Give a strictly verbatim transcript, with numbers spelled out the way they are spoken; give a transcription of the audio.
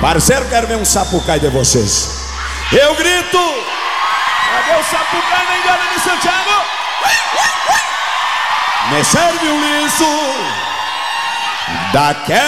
Parceiro, quero ver um sapucai de vocês. Eu grito. Cadê o sapucai na Indiana de Santiago? Me serve um liso daquela